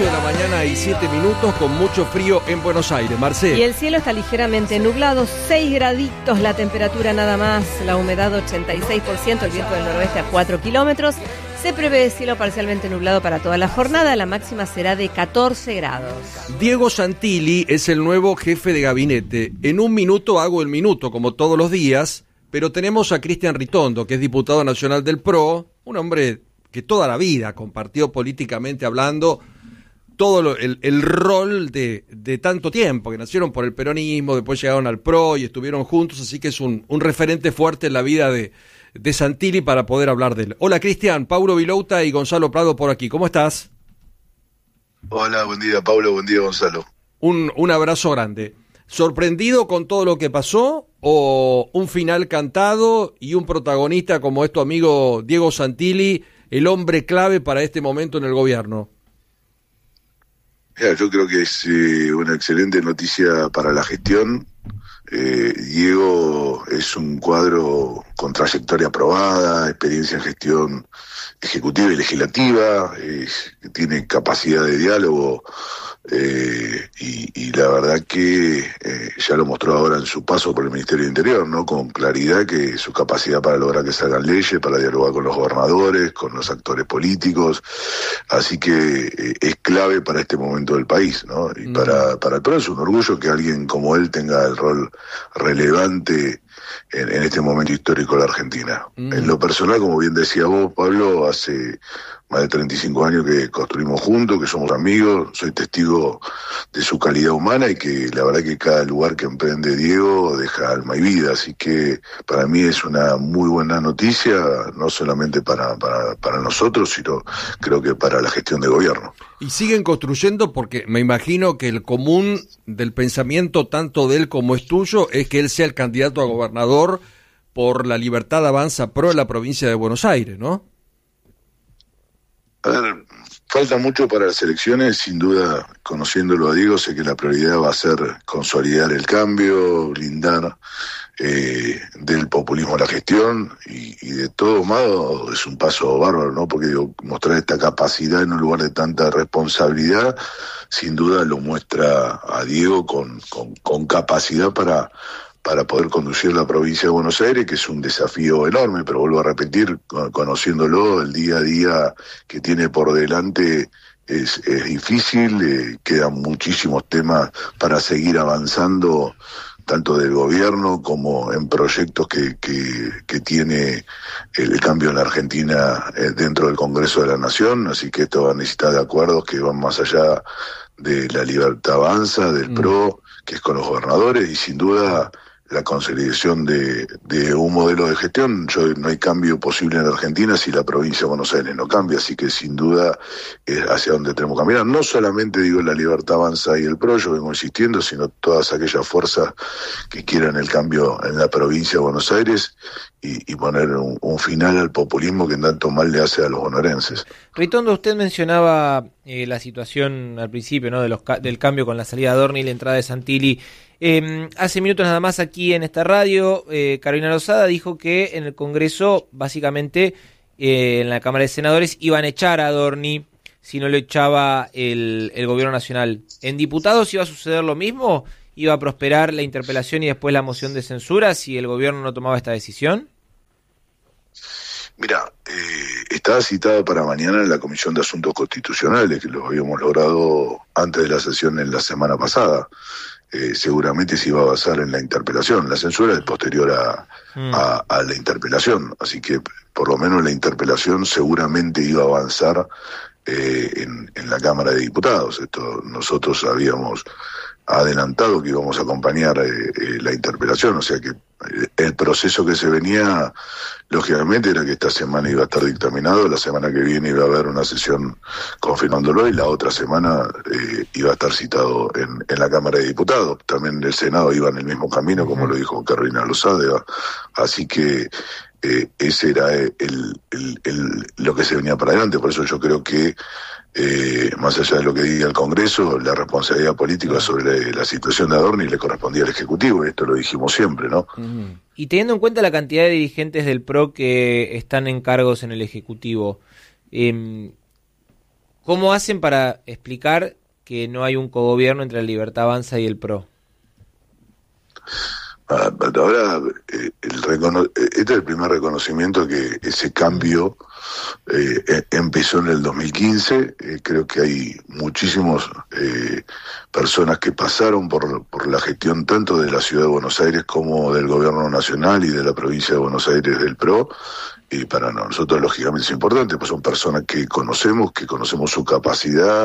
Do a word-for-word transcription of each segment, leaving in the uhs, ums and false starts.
ocho de la mañana y siete minutos, con mucho frío en Buenos Aires. Marcelo. Y el cielo está ligeramente nublado, seis graditos la temperatura nada más, la humedad ochenta y seis por ciento, el viento del noroeste a cuatro kilómetros. Se prevé cielo parcialmente nublado para toda la jornada, la máxima será de catorce grados. Diego Santilli es el nuevo jefe de gabinete. En un minuto hago el minuto, como todos los días, pero tenemos a Cristian Ritondo, que es diputado nacional del P R O, un hombre que toda la vida compartió políticamente hablando todo lo, el, el rol de, de tanto tiempo, que nacieron por el peronismo, después llegaron al P R O y estuvieron juntos, así que es un, un referente fuerte en la vida de, de Santilli para poder hablar de él. Hola Cristian, Paulo Vilouta y Gonzalo Prado por aquí, ¿cómo estás? Hola, buen día Paulo, buen día Gonzalo. Un, un abrazo grande. ¿Sorprendido con todo lo que pasó o un final cantado y un protagonista como es tu amigo Diego Santilli, el hombre clave para este momento en el gobierno? Yeah, yo creo que es eh, una excelente noticia para la gestión. Eh, Diego es un cuadro con trayectoria aprobada, experiencia en gestión ejecutiva y legislativa, eh, tiene capacidad de diálogo eh, y, y la verdad que eh, ya lo mostró ahora en su paso por el Ministerio de Interior, ¿no? Con claridad que su capacidad para lograr que salgan leyes, para dialogar con los gobernadores, con los actores políticos, así que eh, es clave para este momento del país, ¿no? Y mm. para, para el P R O es un orgullo que alguien como él tenga el rol relevante en, en este momento histórico de la Argentina. Mm. En lo personal, como bien decía vos, Pablo, hace más de treinta y cinco años que construimos juntos, que somos amigos, soy testigo de su calidad humana y que la verdad que cada lugar que emprende Diego deja alma y vida, así que para mí es una muy buena noticia, no solamente para, para, para nosotros, sino creo que para la gestión de gobierno. Y siguen construyendo porque me imagino que el común del pensamiento, tanto de él como es tuyo, es que él sea el candidato a gobernador por la Libertad Avanza Pro en la provincia de Buenos Aires, ¿no? A ver, falta mucho para las elecciones, sin duda, conociéndolo a Diego, sé que la prioridad va a ser consolidar el cambio, blindar eh, del populismo a la gestión, y, y de todos modos es un paso bárbaro, ¿no? Porque digo, mostrar esta capacidad en un lugar de tanta responsabilidad, sin duda lo muestra a Diego con, con, con capacidad para... para poder conducir la provincia de Buenos Aires, que es un desafío enorme, pero vuelvo a repetir, conociéndolo, el día a día que tiene por delante es, es difícil, eh, quedan muchísimos temas para seguir avanzando, tanto del gobierno como en proyectos que, que, que tiene el cambio en la Argentina eh, dentro del Congreso de la Nación, así que esto va a necesitar de acuerdos que van más allá de la Libertad Avanza, del mm. P R O, que es con los gobernadores, y sin duda la consolidación de, de un modelo de gestión. Yo, no hay cambio posible en la Argentina si la provincia de Buenos Aires no cambia, así que sin duda es hacia donde tenemos que caminar. No solamente digo la Libertad Avanza y el P R O, yo vengo insistiendo, sino todas aquellas fuerzas que quieran el cambio en la provincia de Buenos Aires y, y poner un, un final al populismo que tanto mal le hace a los bonaerenses. Ritondo, usted mencionaba eh, la situación al principio, ¿no? de los, del cambio con la salida de Adorni y la entrada de Santilli. Eh, hace minutos nada más aquí en esta radio, eh, Carolina Lozada dijo que en el Congreso, básicamente, eh, en la Cámara de Senadores, iban a echar a Adorni si no lo echaba el, el gobierno nacional. ¿En diputados iba a suceder lo mismo? ¿Iba a prosperar la interpelación y después la moción de censura si el gobierno no tomaba esta decisión? Mira, eh, estaba citada para mañana en la Comisión de Asuntos Constitucionales, que lo habíamos logrado antes de la sesión en la semana pasada. Eh, seguramente se iba a basar en la interpelación. La censura es posterior a, mm. a, a la interpelación, así que por lo menos la interpelación seguramente iba a avanzar eh, en, en la Cámara de Diputados. Esto nosotros habíamos adelantado que íbamos a acompañar eh, eh, la interpelación, o sea que eh, el proceso que se venía, lógicamente, era que esta semana iba a estar dictaminado, la semana que viene iba a haber una sesión confirmándolo y la otra semana eh, iba a estar citado en, en la Cámara de Diputados. También el Senado iba en el mismo camino, como lo dijo Carolina Lozada, así que eh, ese era el, el, el, lo que se venía para adelante. Por eso yo creo que Eh, más allá de lo que diga el Congreso, la responsabilidad política sobre la situación de Adorni le correspondía al Ejecutivo, y esto lo dijimos siempre, ¿no? Uh-huh. Y teniendo en cuenta la cantidad de dirigentes del P R O que están en cargos en el Ejecutivo, eh, ¿Cómo hacen para explicar que no hay un cogobierno entre la Libertad Avanza y el P R O? Ahora, eh, el recono- este es el primer reconocimiento que ese cambio eh, eh, empezó en el dos mil quince. Eh, creo que hay muchísimas eh, personas que pasaron por, por la gestión tanto de la Ciudad de Buenos Aires como del Gobierno Nacional y de la Provincia de Buenos Aires del P R O. Y para nosotros, lógicamente, es importante, pues son personas que conocemos, que conocemos su capacidad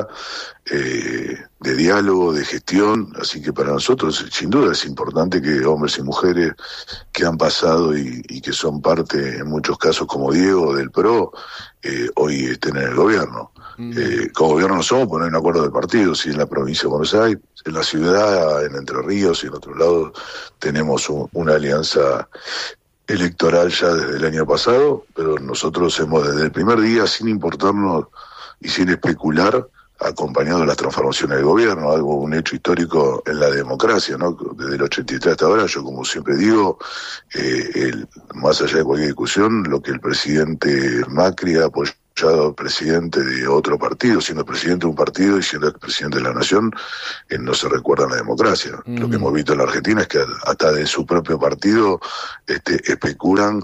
eh, de diálogo, de gestión, así que para nosotros, sin duda, es importante que hombres y mujeres que han pasado y, y que son parte, en muchos casos, como Diego, del P R O, eh, hoy estén en el gobierno. Mm. Eh, como gobierno no somos, pues no hay un acuerdo de partido, sí en la provincia de Buenos Aires, en la ciudad, en Entre Ríos y en otros lados, tenemos un, una alianza electoral ya desde el año pasado, pero nosotros hemos desde el primer día, sin importarnos y sin especular, acompañado de las transformaciones del gobierno, algo, un hecho histórico en la democracia, ¿no? Desde el ochenta y tres hasta ahora, yo como siempre digo, eh, el, más allá de cualquier discusión, lo que el presidente Macri ha apoyado presidente de otro partido, siendo presidente de un partido y siendo presidente de la nación, eh, no se recuerda en la democracia. Mm. Lo que hemos visto en la Argentina es que hasta de su propio partido este, especulan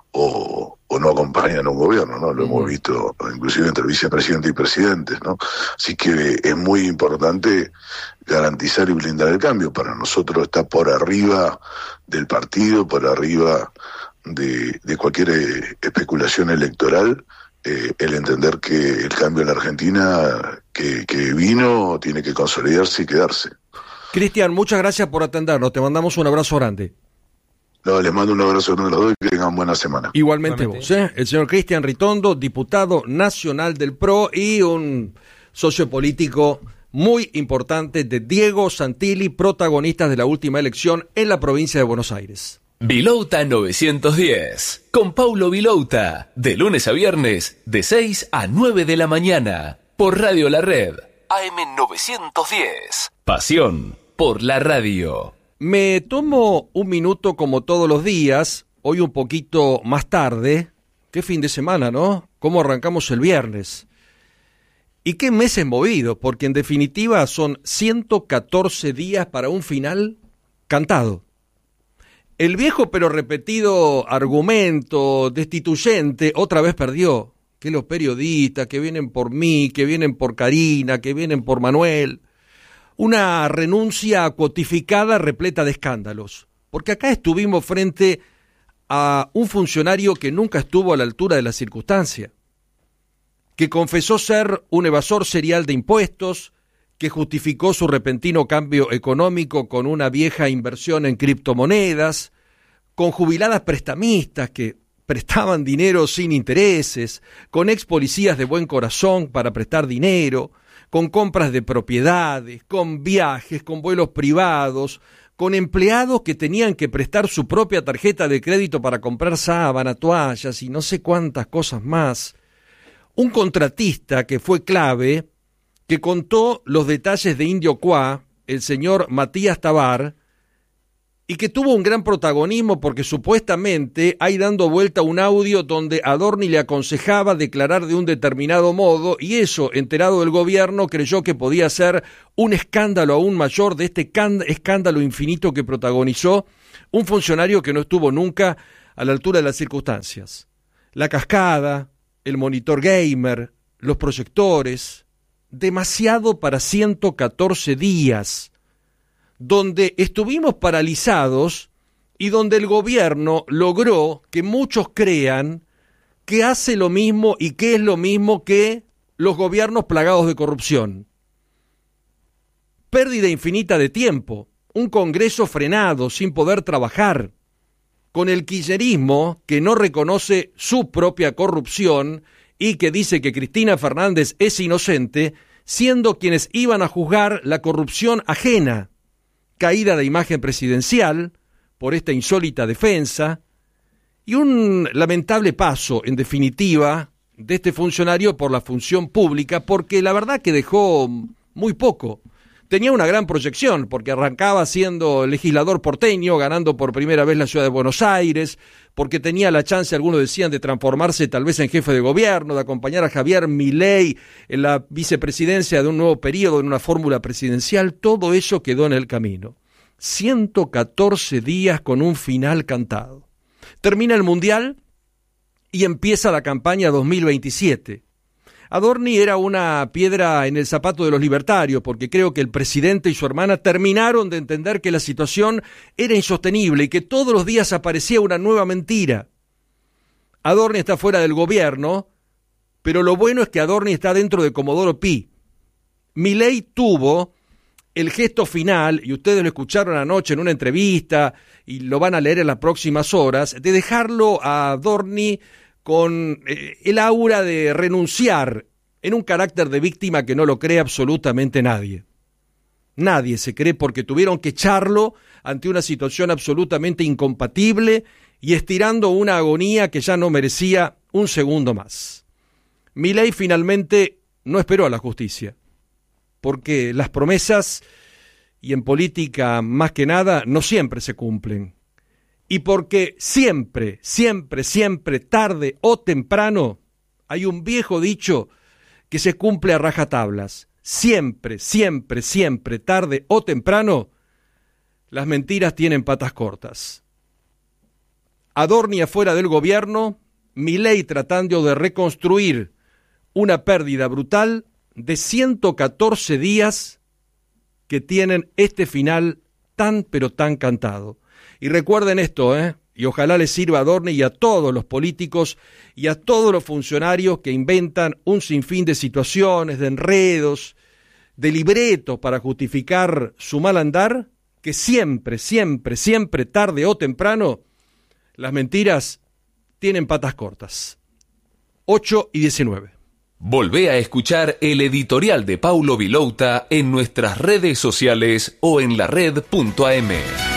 o, o no acompañan a un gobierno, ¿no? Lo mm. hemos visto inclusive entre vicepresidente y presidentes, ¿no? Así que es muy importante garantizar y blindar el cambio. Para nosotros está por arriba del partido, por arriba de, de cualquier eh, especulación electoral, Eh, el entender que el cambio en la Argentina que, que vino tiene que consolidarse y quedarse. Cristian, muchas gracias por atendernos. Te mandamos un abrazo grande. No, les mando un abrazo a los dos y que tengan buena semana. Igualmente, Igualmente. vos, ¿eh? El señor Cristian Ritondo, diputado nacional del P R O y un socio político muy importante de Diego Santilli, protagonistas de la última elección en la provincia de Buenos Aires. Vilouta novecientos diez, con Paulo Vilouta, de lunes a viernes, de seis a nueve de la mañana, por Radio La Red, A M novecientos diez. Pasión por la radio. Me tomo un minuto como todos los días, hoy un poquito más tarde. Qué fin de semana, ¿no? ¿Cómo arrancamos el viernes? Y qué meses movidos, porque en definitiva son ciento catorce días para un final cantado. El viejo pero repetido argumento destituyente otra vez perdió. Que los periodistas, que vienen por mí, que vienen por Karina, que vienen por Manuel. Una renuncia cuotificada repleta de escándalos. Porque acá estuvimos frente a un funcionario que nunca estuvo a la altura de la circunstancia. Que confesó ser un evasor serial de impuestos, que justificó su repentino cambio económico con una vieja inversión en criptomonedas, con jubiladas prestamistas que prestaban dinero sin intereses, con ex policías de buen corazón para prestar dinero, con compras de propiedades, con viajes, con vuelos privados, con empleados que tenían que prestar su propia tarjeta de crédito para comprar sábana, toallas y no sé cuántas cosas más. Un contratista que fue clave, que contó los detalles de Indio Qua, el señor Matías Tabar, y que tuvo un gran protagonismo porque supuestamente hay dando vuelta un audio donde Adorni le aconsejaba declarar de un determinado modo, y eso, enterado del gobierno, creyó que podía ser un escándalo aún mayor de este can- escándalo infinito que protagonizó un funcionario que no estuvo nunca a la altura de las circunstancias. La cascada, el monitor gamer, los proyectores, demasiado para ciento catorce días, donde estuvimos paralizados y donde el gobierno logró que muchos crean que hace lo mismo y que es lo mismo que los gobiernos plagados de corrupción. Pérdida infinita de tiempo, un Congreso frenado sin poder trabajar, con el kirchnerismo que no reconoce su propia corrupción y que dice que Cristina Fernández es inocente, siendo quienes iban a juzgar la corrupción ajena. Caída de imagen presidencial por esta insólita defensa y un lamentable paso, en definitiva, de este funcionario por la función pública, porque la verdad que dejó muy poco. tenía una gran proyección, porque arrancaba siendo legislador porteño, ganando por primera vez la ciudad de Buenos Aires, porque tenía la chance, algunos decían, de transformarse tal vez en jefe de gobierno, de acompañar a Javier Milei en la vicepresidencia de un nuevo periodo, en una fórmula presidencial. Todo eso quedó en el camino. ciento catorce días con un final cantado. Termina el Mundial y empieza la campaña dos mil veintisiete. Adorni era una piedra en el zapato de los libertarios, porque creo que el presidente y su hermana terminaron de entender que la situación era insostenible y que todos los días aparecía una nueva mentira. Adorni está fuera del gobierno, pero lo bueno es que Adorni está dentro de Comodoro Pi. Milei tuvo el gesto final, y ustedes lo escucharon anoche en una entrevista y lo van a leer en las próximas horas, de dejarlo a Adorni con eh, el aura de renunciar en un carácter de víctima que no lo cree absolutamente nadie. Nadie se cree, porque tuvieron que echarlo ante una situación absolutamente incompatible y estirando una agonía que ya no merecía un segundo más. Milei finalmente no esperó a la justicia, porque las promesas, y en política más que nada, no siempre se cumplen. Y porque siempre, siempre, siempre, tarde o temprano, hay un viejo dicho que se cumple a rajatablas. Siempre, siempre, siempre, tarde o temprano, las mentiras tienen patas cortas. Adorni afuera del gobierno, Milei tratando de reconstruir una pérdida brutal de ciento catorce días que tienen este final tan pero tan cantado. Y recuerden esto, ¿eh? Y ojalá les sirva a Adorni y a todos los políticos y a todos los funcionarios que inventan un sinfín de situaciones, de enredos, de libretos para justificar su mal andar, que siempre, siempre, siempre, tarde o temprano, las mentiras tienen patas cortas. ocho y diecinueve. Volvé a escuchar el editorial de Paulo Vilouta en nuestras redes sociales o en la red punto a eme.